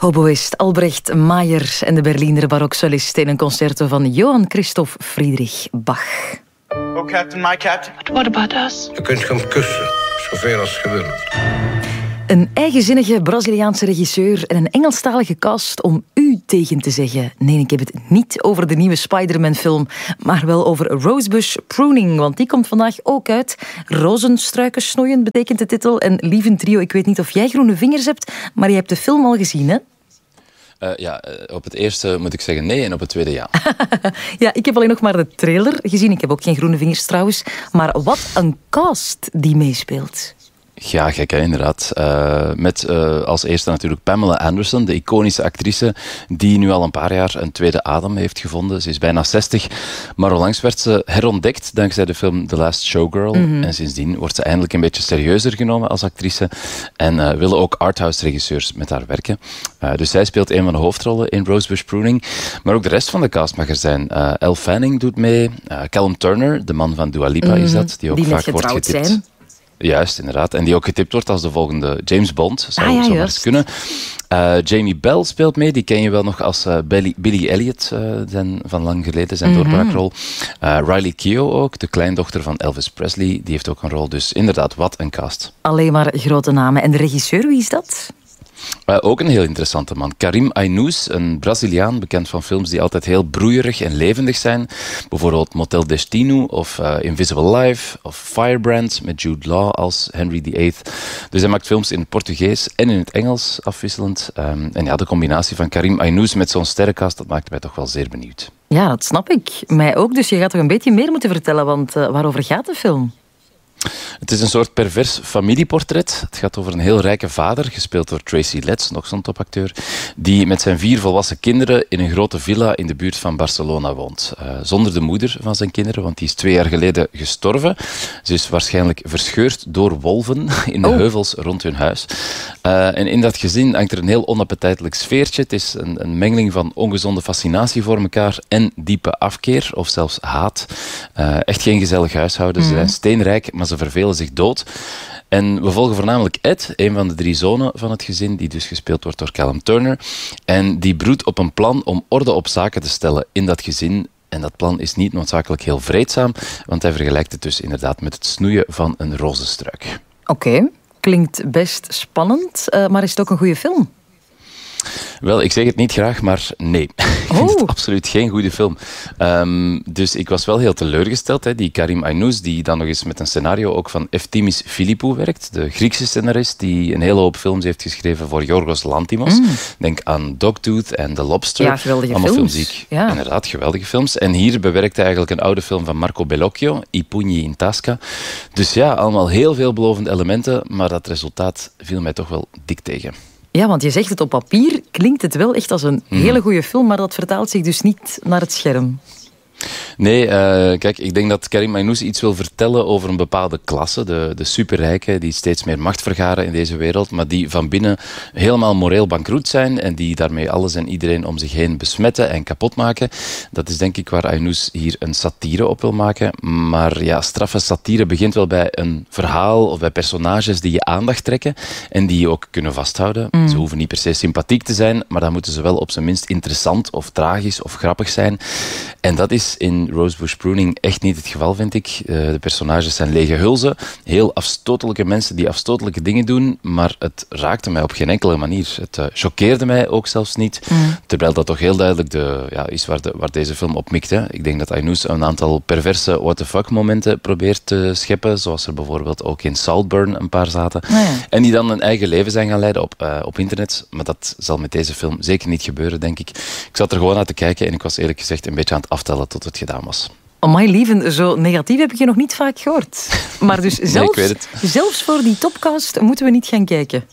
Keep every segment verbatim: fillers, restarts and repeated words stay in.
Hoboïst Albrecht Maier en de Berliner baroksolist in een concerto van Johann Christoph Friedrich Bach. Oh, Captain, my Captain. But what about us? Je kunt gaan kussen, zoveel als je wil. Een eigenzinnige Braziliaanse regisseur en een Engelstalige cast om u tegen te zeggen. Nee, ik heb het niet over de nieuwe Spider-Man-film, maar wel over Rosebush Pruning, want die komt vandaag ook uit. Rozenstruiken snoeien betekent de titel. En lieve trio, ik weet niet of jij groene vingers hebt, maar je hebt de film al gezien, hè? Uh, ja, uh, op het eerste moet ik zeggen nee en op het tweede ja. Ja, ik heb alleen nog maar de trailer gezien. Ik heb ook geen groene vingers trouwens. Maar wat een cast die meespeelt. Ja, gek hè, inderdaad. Uh, met uh, als eerste natuurlijk Pamela Anderson, de iconische actrice die nu al een paar jaar een tweede adem heeft gevonden. Ze is bijna zestig, maar onlangs werd ze herontdekt dankzij de film The Last Showgirl. Mm-hmm. En sindsdien wordt ze eindelijk een beetje serieuzer genomen als actrice en uh, willen ook arthouse-regisseurs met haar werken. Uh, dus zij speelt een van de hoofdrollen in Rosebush Pruning, maar ook de rest van de cast mag er zijn. Uh, Elle Fanning doet mee, uh, Callum Turner, de man van Dua Lipa mm-hmm. is dat, die ook die vaak wordt getipt. Zijn. Juist, inderdaad. En die ook getipt wordt als de volgende James Bond. Zou, ah, ja, zou maar eens kunnen. Uh, Jamie Bell speelt mee. Die ken je wel nog als uh, Billy, Billy Elliot, uh, zijn, van lang geleden, zijn mm-hmm. doorbraakrol. Uh, Riley Keough ook, de kleindochter van Elvis Presley. Die heeft ook een rol. Dus inderdaad, wat een cast. Alleen maar grote namen. En de regisseur, wie is dat? Uh, ook een heel interessante man. Karim Aynouz, een Braziliaan, bekend van films die altijd heel broeierig en levendig zijn. Bijvoorbeeld Motel Destino of uh, Invisible Life of Firebrand met Jude Law als Henry de Eighth. Dus hij maakt films in het Portugees en in het Engels afwisselend. Um, en ja, de combinatie van Karim Aynouz met zo'n sterrencast, dat maakt mij toch wel zeer benieuwd. Ja, dat snap ik. Mij ook. Dus je gaat toch een beetje meer moeten vertellen, want uh, waarover gaat de film? Het is een soort pervers familieportret. Het gaat over een heel rijke vader, gespeeld door Tracy Letts, nog zo'n topacteur, die met zijn vier volwassen kinderen in een grote villa in de buurt van Barcelona woont. Uh, zonder de moeder van zijn kinderen, want die is twee jaar geleden gestorven. Ze is waarschijnlijk verscheurd door wolven in de oh. heuvels rond hun huis. Uh, en in dat gezin hangt er een heel onappetijtelijk sfeertje. Het is een, een mengeling van ongezonde fascinatie voor elkaar en diepe afkeer, of zelfs haat. Uh, echt geen gezellig huishouden. Mm. Ze zijn steenrijk, maar ze vervelen zich dood. En we volgen voornamelijk Ed, een van de drie zonen van het gezin, die dus gespeeld wordt door Callum Turner. En die broedt op een plan om orde op zaken te stellen in dat gezin. En dat plan is niet noodzakelijk heel vreedzaam, want hij vergelijkt het dus inderdaad met het snoeien van een rozenstruik. Oké, okay. Klinkt best spannend, uh, maar is het ook een goede film? Wel, ik zeg het niet graag, maar nee. Ik vind oh. het absoluut geen goede film. Um, dus ik was wel heel teleurgesteld. Hè. Die Karim Aynouz, die dan nog eens met een scenario ook van Eftimis Philippou werkt. De Griekse scenarist die een hele hoop films heeft geschreven voor Yorgos Lanthimos. Mm. Denk aan Dogtooth en The Lobster. Ja, geweldige Allemaal films. films die ik, ja. Inderdaad, geweldige films. En hier bewerkt hij eigenlijk een oude film van Marco Bellocchio, I Pugni in Tasca. Dus ja, allemaal heel veelbelovende elementen, maar dat resultaat viel mij toch wel dik tegen. Ja, want je zegt het op papier, klinkt het wel echt als een mm. hele goede film, maar dat vertaalt zich dus niet naar het scherm. Nee, uh, kijk, ik denk dat Karim Aynouz iets wil vertellen over een bepaalde klasse, de, de superrijken die steeds meer macht vergaren in deze wereld, maar die van binnen helemaal moreel bankroet zijn en die daarmee alles en iedereen om zich heen besmetten en kapot maken. Dat is denk ik waar Aynouz hier een satire op wil maken. Maar ja, straffe satire begint wel bij een verhaal of bij personages die je aandacht trekken en die je ook kunnen vasthouden. Mm. Ze hoeven niet per se sympathiek te zijn, maar dan moeten ze wel op zijn minst interessant of tragisch of grappig zijn. En dat is in Rosebush Pruning echt niet het geval, vind ik. Uh, de personages zijn lege hulzen, heel afstotelijke mensen die afstotelijke dingen doen, maar het raakte mij op geen enkele manier. Het uh, choqueerde mij ook zelfs niet, mm. terwijl dat toch heel duidelijk de, ja, is waar, de, waar deze film op mikt. Hè. Ik denk dat Aynouz een aantal perverse what the fuck momenten probeert te scheppen, zoals er bijvoorbeeld ook in Saltburn een paar zaten, oh ja. en die dan een eigen leven zijn gaan leiden op, uh, op internet, maar dat zal met deze film zeker niet gebeuren, denk ik. Ik zat er gewoon naar te kijken en ik was eerlijk gezegd een beetje aan het aftellen tot het gedaan was. Amai, lieven, zo negatief heb ik je nog niet vaak gehoord. Maar dus zelfs, nee, zelfs voor die topcast moeten we niet gaan kijken.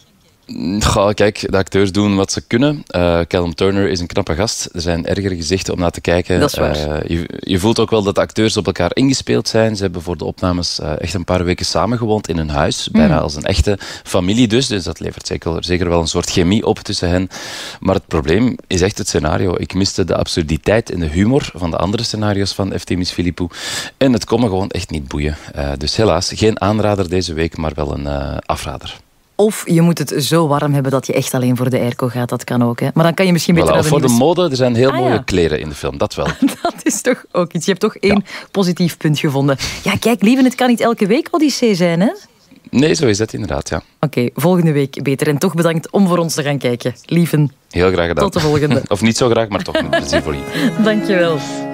Ga, kijk, de acteurs doen wat ze kunnen. Uh, Callum Turner is een knappe gast. Er zijn ergere gezichten om naar te kijken. Dat is waar. Uh, je, je voelt ook wel dat de acteurs op elkaar ingespeeld zijn. Ze hebben voor de opnames uh, echt een paar weken samengewoond in hun huis. Bijna mm. als een echte familie dus. Dus dat levert zeker, zeker wel een soort chemie op tussen hen. Maar het probleem is echt het scenario. Ik miste de absurditeit en de humor van de andere scenario's van Eftimis Philippou. En het kon me gewoon echt niet boeien. Uh, dus helaas, geen aanrader deze week, maar wel een uh, afrader. Of je moet het zo warm hebben dat je echt alleen voor de airco gaat. Dat kan ook. Hè. Maar dan kan je misschien beter... Voilà, of voor de nieuwe... mode, er zijn heel ah, mooie ja. kleren in de film. Dat wel. Dat is toch ook iets. Je hebt toch één ja. positief punt gevonden. Ja, kijk, lieve, het kan niet elke week Odyssee zijn, hè? Nee, zo is dat inderdaad, ja. Oké, okay, volgende week beter. En toch bedankt om voor ons te gaan kijken. Lieven. Heel graag gedaan. Tot de volgende. Of niet zo graag, maar toch met plezier voor je. Dank je wel.